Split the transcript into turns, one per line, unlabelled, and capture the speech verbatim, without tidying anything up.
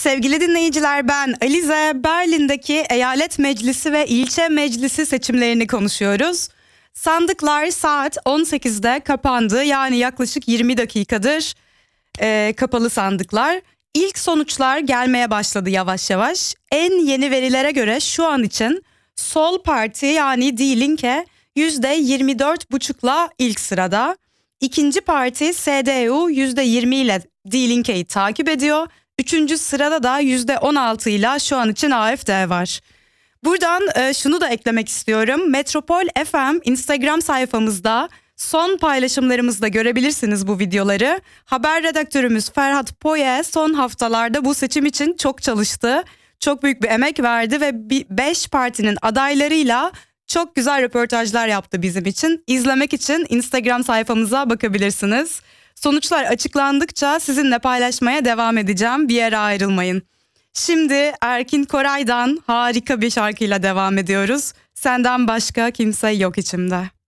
Sevgili dinleyiciler, ben Alize. Berlin'deki eyalet meclisi ve ilçe meclisi seçimlerini konuşuyoruz. Sandıklar saat on sekizde kapandı, yani yaklaşık yirmi dakikadır e, kapalı sandıklar. İlk sonuçlar gelmeye başladı yavaş yavaş. En yeni verilere göre şu an için Sol Parti, yani Die Linke yüzde yirmi dört buçukla ilk sırada. İkinci parti S D U yüzde yirmi ile Die Linke'yi takip ediyor. Üçüncü sırada da yüzde on altı ile şu an için A F D var. Buradan e, şunu da eklemek istiyorum. Metropol F M Instagram sayfamızda son paylaşımlarımızda görebilirsiniz bu videoları. Haber redaktörümüz Ferhat Poye son haftalarda bu seçim için çok çalıştı. Çok büyük bir emek verdi ve beş partinin adaylarıyla çok güzel röportajlar yaptı bizim için. İzlemek için Instagram sayfamıza bakabilirsiniz. Sonuçlar açıklandıkça sizinle paylaşmaya devam edeceğim. Bir yere ayrılmayın. Şimdi Erkin Koray'dan harika bir şarkıyla devam ediyoruz. Senden başka kimse yok içimde.